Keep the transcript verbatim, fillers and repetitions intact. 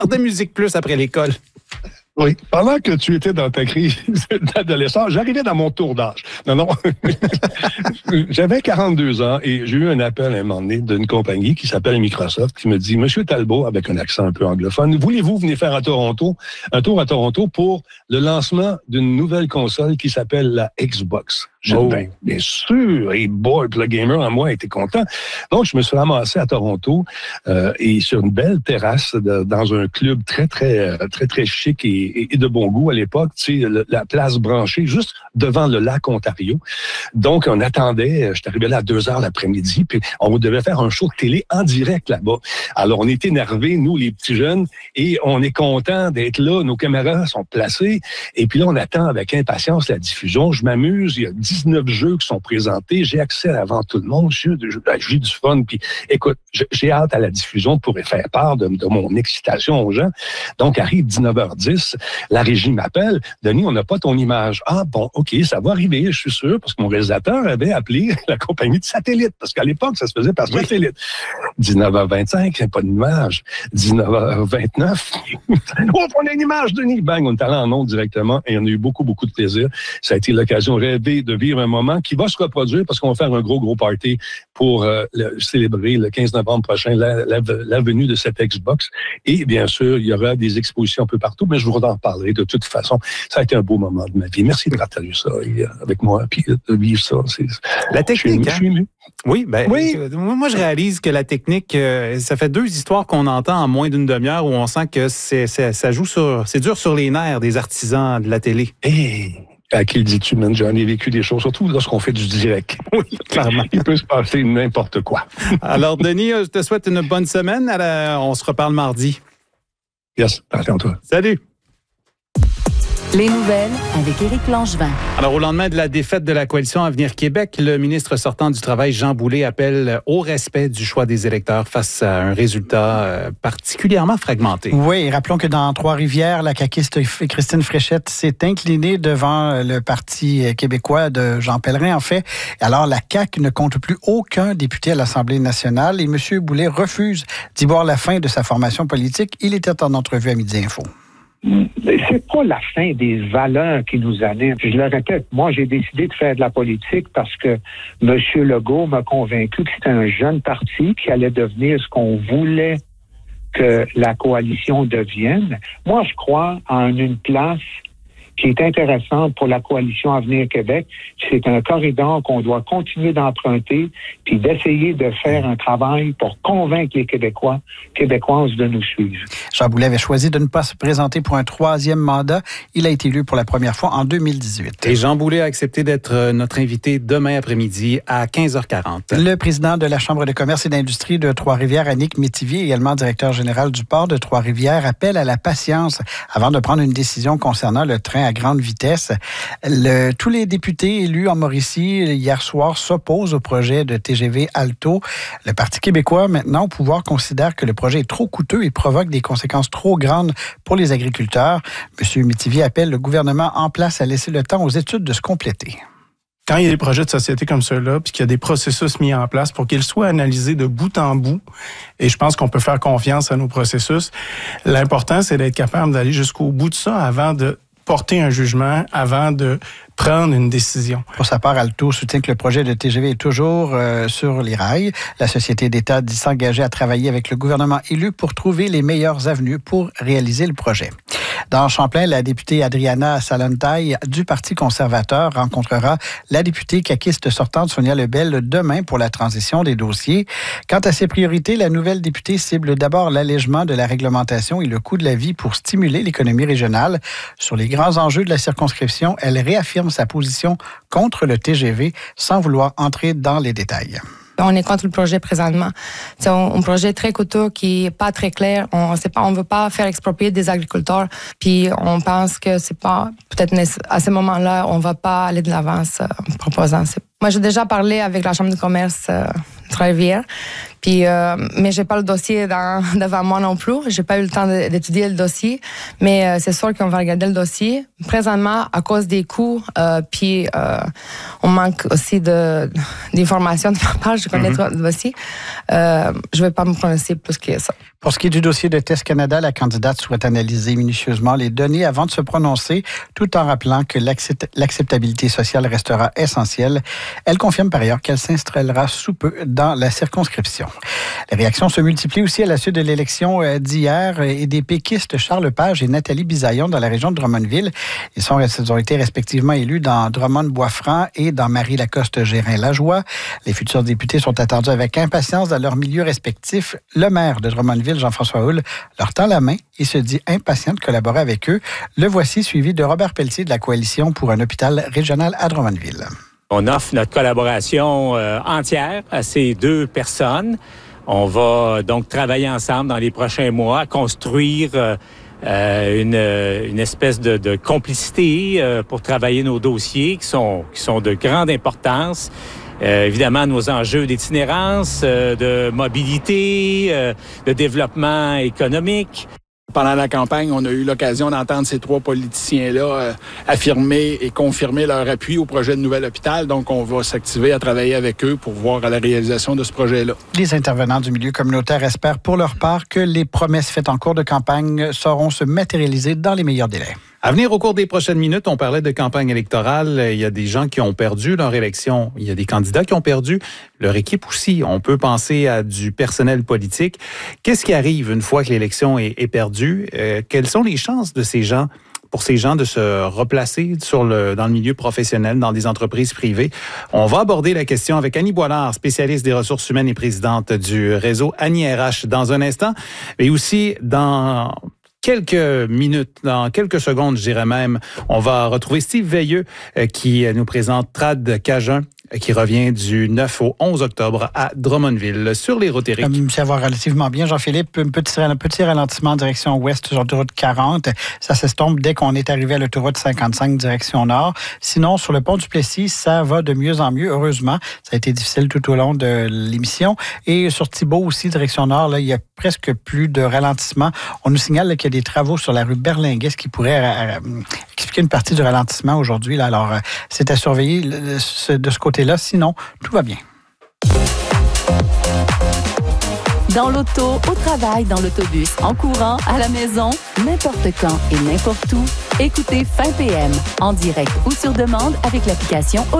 de Musique Plus après l'école. Oui. Pendant que tu étais dans ta crise d'adolescent, j'arrivais dans mon tour d'âge. Non, non. J'avais quarante-deux ans et j'ai eu un appel à un moment donné d'une compagnie qui s'appelle Microsoft qui me dit « Monsieur Talbot, avec un accent un peu anglophone, voulez-vous venir faire à Toronto, un tour à Toronto pour le lancement d'une nouvelle console qui s'appelle la Xbox? » J'ai dit, ben, bien sûr, et boy, le gamer en moi était content. Donc, je me suis ramassé à Toronto euh, et sur une belle terrasse de, dans un club très, très, très, très chic et, et, et de bon goût à l'époque, tu sais, le, la place branchée, juste devant le lac Ontario. Donc, on attendait, j'étais arrivé là à deux heures l'après-midi, puis on devait faire un show de télé en direct là-bas. Alors, on est énervés, nous, les petits jeunes, et on est contents d'être là, nos caméras sont placées, et puis là, on attend avec impatience la diffusion. Je m'amuse, il y a dix-neuf jeux qui sont présentés. J'ai accès avant tout le monde. J'ai, j'ai du fun. Puis, écoute, j'ai hâte à la diffusion pour faire part de, de mon excitation aux gens. Donc, arrive dix-neuf heures dix. La régie m'appelle. Denis, on n'a pas ton image. Ah, bon, OK, ça va arriver, je suis sûr, parce que mon réalisateur avait appelé la compagnie de satellite. Parce qu'à l'époque, ça se faisait par satellite. dix-neuf heures vingt-cinq, il n'y a pas d'image. dix-neuf heures vingt-neuf. Oh, on a une image, Denis. Bang, on est allé en ondes directement et on a eu beaucoup, beaucoup de plaisir. Ça a été l'occasion rêvée de vivre un moment qui va se reproduire parce qu'on va faire un gros, gros party pour euh, le, célébrer le quinze novembre prochain la, la, la venue de cette Xbox. Et bien sûr, il y aura des expositions un peu partout, mais je vous en reparlerai de toute façon. Ça a été un beau moment de ma vie. Merci de partager ça avec moi, puis de vivre ça. C'est, la technique, je suis ému. Hein? Oui, ben, oui. Euh, moi, je réalise que la technique, euh, ça fait deux histoires qu'on entend en moins d'une demi-heure où on sent que c'est, c'est, ça joue sur, c'est dur sur les nerfs des artisans de la télé. Hey. À qui le dis-tu, man? J'en ai vécu des choses, surtout lorsqu'on fait du direct. Oui, clairement. Il peut se passer n'importe quoi. Alors, Denis, je te souhaite une bonne semaine. La... On se reparle mardi. Yes, attends-toi. Salut. Les nouvelles avec Éric Langevin. Alors, au lendemain de la défaite de la coalition Avenir Québec, le ministre sortant du Travail, Jean Boulet, appelle au respect du choix des électeurs face à un résultat euh, particulièrement fragmenté. Oui, rappelons que dans Trois-Rivières, la caquiste Christine Fréchette s'est inclinée devant le Parti québécois de Jean Pellerin, en fait. Alors, la C A Q ne compte plus aucun député à l'Assemblée nationale et M. Boulet refuse d'y voir la fin de sa formation politique. Il était en entrevue à Midi Info. C'est pas la fin des valeurs qui nous animent. Je le répète, moi, j'ai décidé de faire de la politique parce que M. Legault m'a convaincu que c'était un jeune parti qui allait devenir ce qu'on voulait que la coalition devienne. Moi, je crois en une place qui est intéressante pour la coalition Avenir Québec. C'est un corridor qu'on doit continuer d'emprunter puis d'essayer de faire un travail pour convaincre les Québécois, Québécoises de nous suivre. Jean Boulet avait choisi de ne pas se présenter pour un troisième mandat. Il a été élu pour la première fois en deux mille dix-huit. Et Jean Boulet a accepté d'être notre invité demain après-midi à quinze heures quarante. Le président de la Chambre de commerce et d'industrie de Trois-Rivières, Annick Métivier, également directeur général du port de Trois-Rivières, appelle à la patience avant de prendre une décision concernant le train à grande vitesse. Le, tous les députés élus en Mauricie hier soir s'opposent au projet de T G V Alto. Le Parti québécois, maintenant au pouvoir, considère que le projet est trop coûteux et provoque des conséquences trop grandes pour les agriculteurs. M. Métivier appelle le gouvernement en place à laisser le temps aux études de se compléter. Quand il y a des projets de société comme ceux-là, puis qu'il y a des processus mis en place pour qu'ils soient analysés de bout en bout, et je pense qu'on peut faire confiance à nos processus, l'important, c'est d'être capable d'aller jusqu'au bout de ça avant de porter un jugement, avant de prendre une décision. Pour sa part, Alto soutient que le projet de T G V est toujours euh, sur les rails. La société d'État dit s'engager à travailler avec le gouvernement élu pour trouver les meilleures avenues pour réaliser le projet. Dans Champlain, la députée Adriana Salontaille du Parti conservateur rencontrera la députée caquiste sortante Sonia Lebel demain pour la transition des dossiers. Quant à ses priorités, la nouvelle députée cible d'abord l'allègement de la réglementation et le coût de la vie pour stimuler l'économie régionale. Sur les grands enjeux de la circonscription, elle réaffirme sa position contre le T G V sans vouloir entrer dans les détails. On est contre le projet présentement. C'est un, un projet très coûteux qui est pas très clair. On sait pas, on veut pas faire exproprier des agriculteurs. Puis on pense que c'est pas peut-être à ce moment-là, on va pas aller de l'avant en proposant. Moi, j'ai déjà parlé avec la Chambre de commerce euh, Trois-Rivières. Puis, euh, mais j'ai pas le dossier dans, devant moi non plus. J'ai pas eu le temps de, d'étudier le dossier. Mais euh, c'est sûr qu'on va regarder le dossier. Présentement, à cause des coûts, euh, puis euh, on manque aussi de d'informations de ma part. Je connais mm-hmm. trop le dossier. Euh, je vais pas me prononcer plus que ça. Pour ce qui est du dossier de Test Canada, la candidate souhaite analyser minutieusement les données avant de se prononcer, tout en rappelant que l'accept- l'acceptabilité sociale restera essentielle. Elle confirme par ailleurs qu'elle s'installera sous peu dans la circonscription. Les réactions se multiplient aussi à la suite de l'élection d'hier et des péquistes Charles Lepage et Nathalie Bisaillon dans la région de Drummondville. Ils, sont, ils ont été respectivement élus dans Drummond-Boisfranc et dans Marie-Lacoste-Gérin-Lajoie. Les futurs députés sont attendus avec impatience dans leurs milieux respectifs. Le maire de Drummondville, Jean-François Houle, leur tend la main et se dit impatient de collaborer avec eux. Le voici suivi de Robert Pelletier de la Coalition pour un hôpital régional à Drummondville. On offre notre collaboration euh, entière à ces deux personnes. On va donc travailler ensemble dans les prochains mois à construire euh, une, une espèce de, de complicité euh, pour travailler nos dossiers qui sont, qui sont de grande importance. Euh, évidemment, nos enjeux d'itinérance, euh, de mobilité, euh, de développement économique. Pendant la campagne, on a eu l'occasion d'entendre ces trois politiciens-là euh, affirmer et confirmer leur appui au projet de nouvel hôpital. Donc, on va s'activer à travailler avec eux pour voir à la réalisation de ce projet-là. Les intervenants du milieu communautaire espèrent pour leur part que les promesses faites en cours de campagne sauront se matérialiser dans les meilleurs délais. À venir au cours des prochaines minutes, on parlait de campagne électorale. Il y a des gens qui ont perdu leur élection. Il y a des candidats qui ont perdu leur équipe aussi. On peut penser à du personnel politique. Qu'est-ce qui arrive une fois que l'élection est, est perdue? Euh, quelles sont les chances de ces gens, pour ces gens de se replacer sur le, dans le milieu professionnel, dans des entreprises privées? On va aborder la question avec Annie Boilard, spécialiste des ressources humaines et présidente du réseau Annie R H dans un instant. Et aussi dans quelques minutes, dans quelques secondes, je dirais même, on va retrouver Steve Veilleux euh, qui nous présente Trad Cajun, qui revient du neuf au onze octobre à Drummondville, sur les routes Éric. Euh, ça va relativement bien, Jean-Philippe. Un petit, un petit ralentissement en direction ouest sur l'autoroute quarante. Ça s'estompe dès qu'on est arrivé à l'autoroute cinquante-cinq, direction nord. Sinon, sur le pont du Plessis, ça va de mieux en mieux, heureusement. Ça a été difficile tout au long de l'émission. Et sur Thibault aussi, direction nord, là, il y a presque plus de ralentissement. On nous signale là, qu'il y a des travaux sur la rue Berlinguet, ce qui pourrait euh, expliquer une partie du ralentissement aujourd'hui. Là. Alors, euh, c'est à surveiller de ce côté-là. Sinon, tout va bien. Dans l'auto, au travail, dans l'autobus, en courant, à la maison, n'importe quand et n'importe où, écoutez Fin P M en direct ou sur demande avec l'application